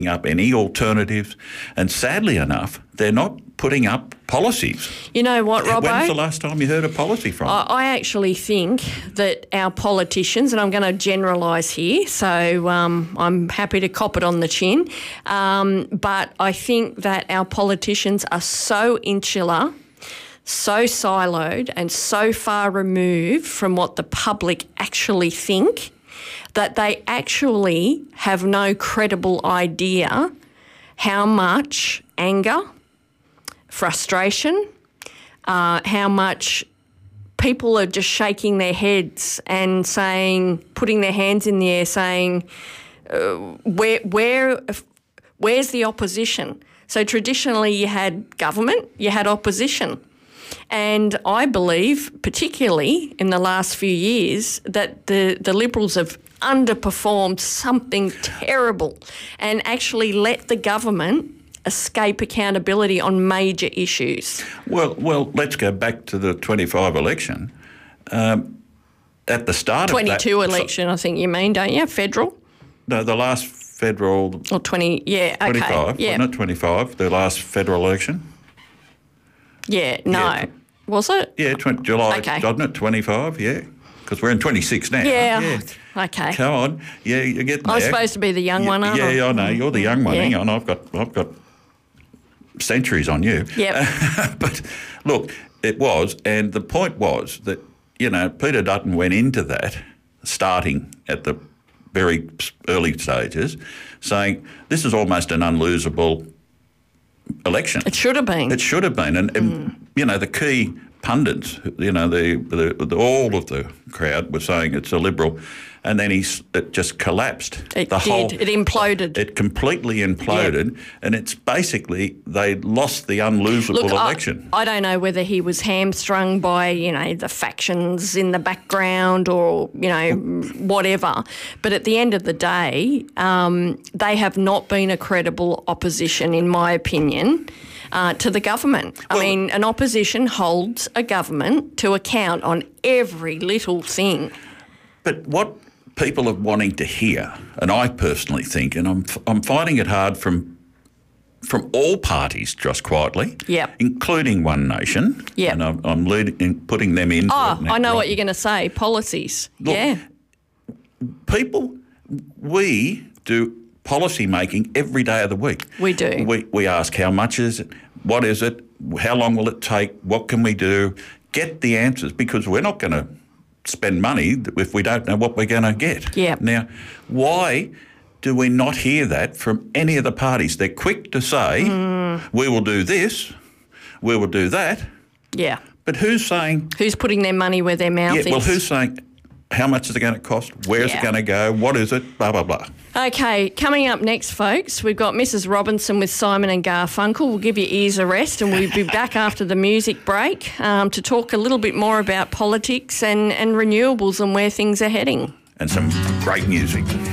up any alternatives, and sadly enough, they're not putting up policies. You know what, Robbo? When's the last time you heard a policy from them? I actually think that our politicians, and I'm going to generalise here, so I'm happy to cop it on the chin, but I think that our politicians are so insular, so siloed and so far removed from what the public actually think that they actually have no credible idea how much anger, frustration, how much people are just shaking their heads and saying, putting their hands in the air saying, where's the opposition? So traditionally you had government, you had opposition. And I believe, particularly in the last few years, that the Liberals have underperformed something terrible and actually let the government escape accountability on major issues. Well, let's go back to the 25 election. At the start of that... 22 election, I think you mean, don't you? Federal? No, the last federal... Or 20, yeah, okay. 25, yeah. wasn't it? 25, the last federal election? Yeah, no. Yeah. Was it? Yeah, July, Okay. wasn't it? 25, yeah. Because we're in 26 now. Yeah. Okay. Come on. Yeah, you're getting there. I'm supposed to be the young one, aren't I? Yeah, I know. You're the young one. Yeah. Hang on, I've got centuries on you. Yep. But look, it was, and the point was that, you know, Peter Dutton went into that, starting at the very early stages, saying this is almost an unlosable election. It should have been. It should have been. And you know, the key pundits, you know, all of the crowd were saying it's a Liberal, and then it just collapsed. It imploded. It completely imploded, and it's basically they lost the unlosable election. I don't know whether he was hamstrung by, you know, the factions in the background or, you know, whatever. But at the end of the day, they have not been a credible opposition, in my opinion, to the government. I mean, an opposition holds a government to account on every little thing. But what people are wanting to hear, and I personally think, and I'm finding it hard from all parties, just quietly, including One Nation, and I'm putting them in. I know what you're going to say, policies. Look, we do policy making every day of the week. We do. We ask how much is it, what is it, how long will it take, what can we do, get the answers, because we're not going to spend money if we don't know what we're going to get. Yeah. Now, why do we not hear that from any of the parties? They're quick to say, we will do this, we will do that. Yeah. But who's saying... Who's putting their money where their mouth is? Well, who's saying how much is it going to cost, where's it going to go, what is it, blah, blah, blah. Okay, coming up next, folks, we've got Mrs. Robinson with Simon and Garfunkel. We'll give your ears a rest, and we'll be back after the music break to talk a little bit more about politics and renewables and where things are heading. And some great music.